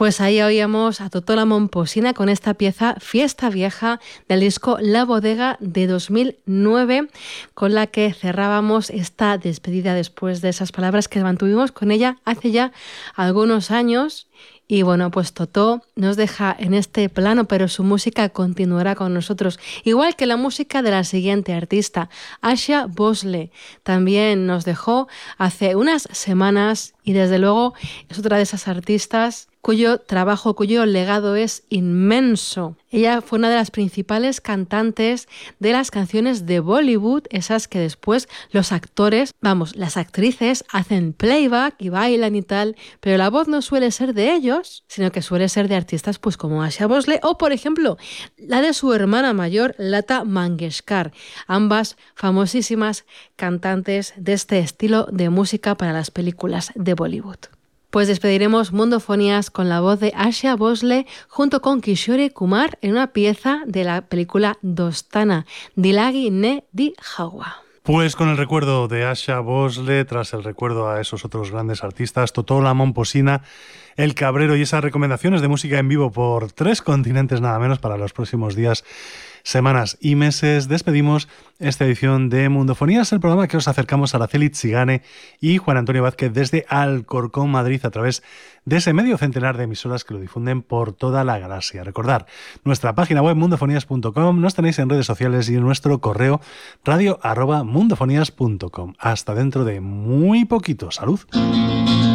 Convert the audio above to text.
Pues ahí oíamos a Totò la Momposina con esta pieza Fiesta Vieja del disco La Bodega de 2009, con la que cerrábamos esta despedida después de esas palabras que mantuvimos con ella hace ya algunos años. Y bueno, pues Totò nos deja en este plano, pero su música continuará con nosotros, igual que la música de la siguiente artista, Asha Vosloo. También nos dejó hace unas semanas y desde luego es otra de esas artistas cuyo trabajo, cuyo legado es inmenso. Ella fue una de las principales cantantes de las canciones de Bollywood, esas que después los actores, las actrices hacen playback y bailan y tal, pero la voz no suele ser de ellos, sino que suele ser de artistas pues como Asha Vosloo o, por ejemplo, la de su hermana mayor, Lata Mangeshkar, ambas famosísimas cantantes de este estilo de música para las películas de Bollywood. Pues despediremos Mundofonías con la voz de Asha Vosloo junto con Kishore Kumar en una pieza de la película Dostana, Dilagi Ne Di Hawa. Pues con el recuerdo de Asha Vosloo, tras el recuerdo a esos otros grandes artistas, Totò la Momposina, El Cabrero y esas recomendaciones de música en vivo por 3 continentes nada menos para los próximos días, semanas y meses, despedimos esta edición de Mundofonías, el programa que os acercamos a Araceli Tzigane y Juan Antonio Vázquez desde Alcorcón, Madrid, a través de ese medio centenar de emisoras que lo difunden por toda la galaxia. Recordad, nuestra página web mundofonías.com, nos tenéis en redes sociales y en nuestro correo radio@mundofonías.com. Hasta dentro de muy poquito. ¡Salud!